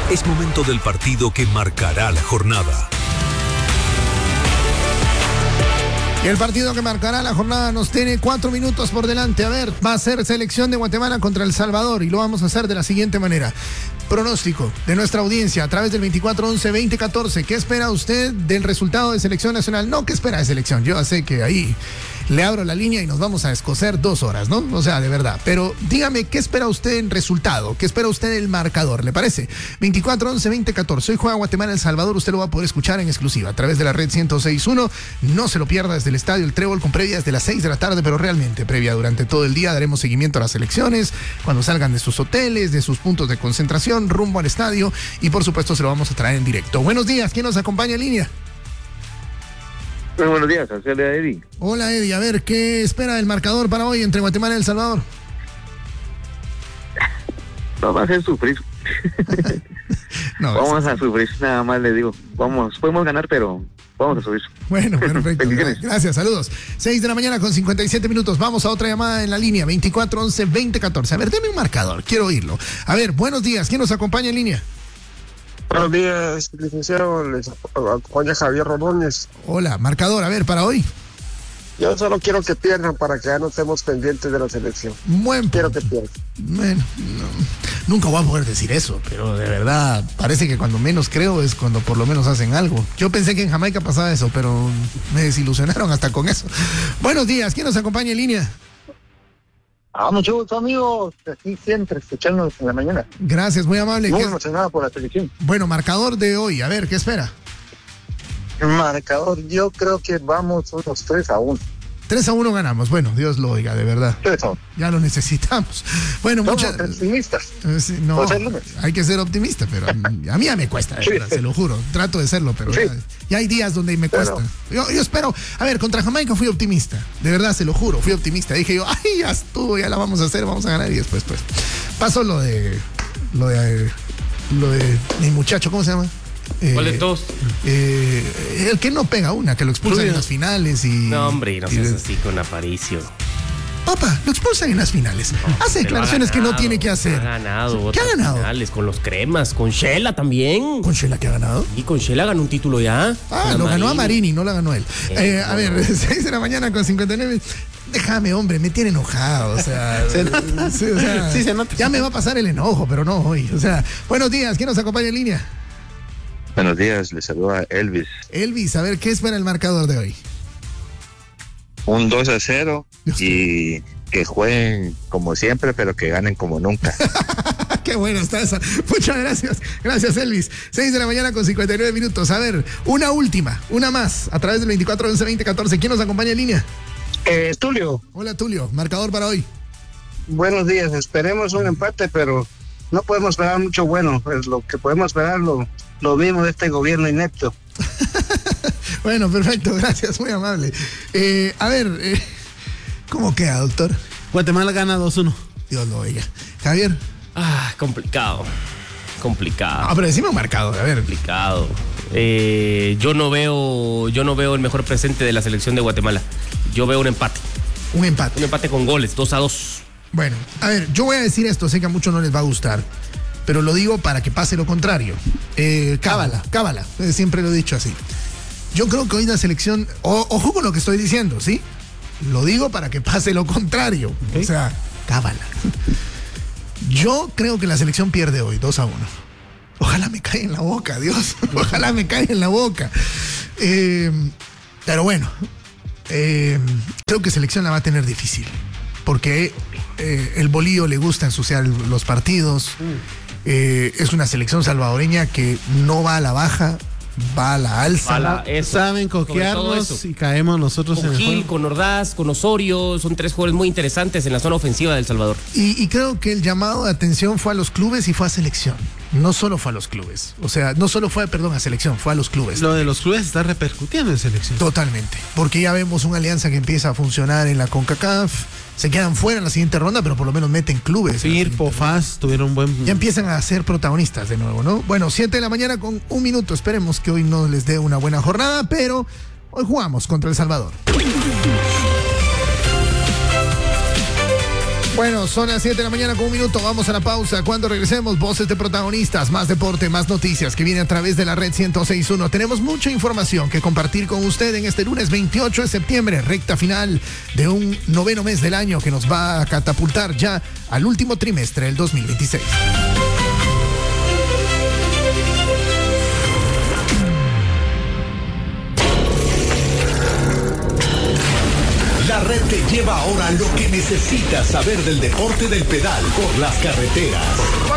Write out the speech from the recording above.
Es momento del partido que marcará la jornada. Y el partido que marcará la jornada nos tiene 4 minutos por delante. A ver, va a ser selección de Guatemala contra El Salvador y lo vamos a hacer de la siguiente manera. Pronóstico de nuestra audiencia a través del 2411-2014. ¿Qué espera usted del resultado de selección nacional? No, ¿qué espera de selección? Yo sé que ahí le abro la línea y nos vamos a escocer 2 horas, ¿no? O sea, de verdad. Pero dígame, ¿qué espera usted en resultado? ¿Qué espera usted del marcador? ¿Le parece? 2411-2014. Hoy juega Guatemala El Salvador. Usted lo va a poder escuchar en exclusiva a través de la red 106.1. No se lo pierda desde el estadio El Trébol con previas de las 6 de la tarde, pero realmente previa durante todo el día. Daremos seguimiento a las elecciones cuando salgan de sus hoteles, de sus puntos de concentración, rumbo al estadio y por supuesto se lo vamos a traer en directo. Buenos días, ¿quién nos acompaña en línea? Muy buenos días, hacerle a Eddie. Hola Eddie, a ver, ¿qué espera del marcador para hoy entre Guatemala y El Salvador? Vamos a hacer sufrir. No, vamos a sufrir, nada más le digo. Podemos ganar, pero vamos a subir. Bueno, perfecto. Gracias, saludos. 6 de la mañana con 57 minutos. Vamos a otra llamada en la línea, 2411-2014. A ver, deme un marcador, quiero oírlo. A ver, buenos días, ¿quién nos acompaña en línea? Buenos días, licenciado, les acompaña Javier Rodóñez. Hola, marcador, a ver, para hoy. Yo solo quiero que pierdan para que ya no estemos pendientes de la selección. Quiero que pierdan. Bueno, nunca voy a poder decir eso, pero de verdad parece que cuando menos creo es cuando por lo menos hacen algo. Yo pensé que en Jamaica pasaba eso, pero me desilusionaron hasta con eso. Buenos días, ¿quién nos acompaña en línea? Mucho gusto, amigos. Aquí siempre escuchándonos en la mañana. Gracias, muy amable. Muy emocionado por la selección. Bueno, marcador de hoy, a ver, ¿qué espera? Marcador, yo creo que vamos unos 3-1. 3-1 ganamos. Bueno, Dios lo oiga, de verdad. 3-1. Ya lo necesitamos. Bueno, muchas optimistas. No, hay que ser optimista, pero a mí ya me cuesta, de verdad, se lo juro. Trato de serlo, pero ya hay días donde me cuesta. Yo espero, a ver, contra Jamaica fui optimista. De verdad, se lo juro, fui optimista. Dije yo, ay, ya estuvo, ya la vamos a hacer, vamos a ganar. Y después, pues, pasó lo de mi muchacho, ¿cómo se llama? ¿Cuál de todos? El que no pega una, que lo expulsan en las finales y... No, hombre, no seas así con Aparicio. Papá, lo expulsan en las finales. Hace declaraciones que no tiene que hacer. Ha ganado. ¿Qué ha ganado? Finales, con los cremas, con Shela también. ¿Con Shela qué ha ganado? Y con Shela ganó un título ya. Lo ganó a Marini, no lo ganó él. A ver, 6 de la mañana con 59. Déjame, hombre, me tiene enojado. O sea, sí, se nota. Ya me va a pasar el enojo, pero no hoy. O sea, buenos días, ¿quién nos acompaña en línea? Buenos días, les saluda Elvis. Elvis, a ver, ¿qué espera el marcador de hoy? Un 2-0 y que jueguen como siempre, pero que ganen como nunca. Qué bueno está esa. Muchas gracias. Gracias, Elvis. 6 de la mañana con 59 minutos. A ver, una última, una más, a través del 2411-2014. ¿Quién nos acompaña en línea? Tulio. Hola, Tulio. Marcador para hoy. Buenos días. Esperemos un empate, pero no podemos esperar mucho bueno. Pues lo que podemos esperar lo mismo de este gobierno inepto. Bueno, perfecto, gracias, muy amable. A ver, ¿cómo queda, doctor? Guatemala gana 2-1. Dios lo oiga. Javier. Complicado. Pero decime un marcador, a ver. Complicado. Yo no veo el mejor presente de la selección de Guatemala. Yo veo un empate. Un empate. Un empate con goles, 2-2. Bueno, a ver, yo voy a decir esto, sé que a muchos no les va a gustar, pero lo digo para que pase lo contrario. Cábala, siempre lo he dicho así. Yo creo que hoy la selección, ojo con lo que estoy diciendo, ¿sí? Lo digo para que pase lo contrario. ¿Okay? O sea, cábala. Yo creo que la selección pierde hoy, 2-1. Ojalá me caiga en la boca, Dios. Ojalá me caiga en la boca. Pero bueno, creo que selección la va a tener difícil. Porque el bolillo le gusta ensuciar los partidos. Es una selección salvadoreña que no va a la baja, va a la alza. Saben coquearnos y caemos nosotros con en el Gil, juego. con Ordaz, con Osorio. Son 3 jugadores muy interesantes en la zona ofensiva del Salvador. Y creo que el llamado de atención fue a los clubes y fue a selección. No solo fue a los clubes. O sea, no solo fue, a selección, fue a los clubes. Lo de los clubes está repercutiendo en selección. Totalmente. Porque ya vemos una alianza que empieza a funcionar en la CONCACAF. Se quedan fuera en la siguiente ronda, pero por lo menos meten clubes. Firpo, FAS tuvieron buen... Ya empiezan a ser protagonistas de nuevo, ¿no? Bueno, 7 de la mañana con 1 minuto. Esperemos que hoy no les dé una buena jornada, pero hoy jugamos contra El Salvador. Bueno, son las 7 de la mañana con un minuto. Vamos a la pausa. Cuando regresemos, voces de protagonistas, más deporte, más noticias que viene a través de la red 106.1. Tenemos mucha información que compartir con usted en este lunes 28 de septiembre, recta final de un noveno mes del año que nos va a catapultar ya al último trimestre del 2026. La red te lleva ahora lo que necesitas saber del deporte del pedal por las carreteras.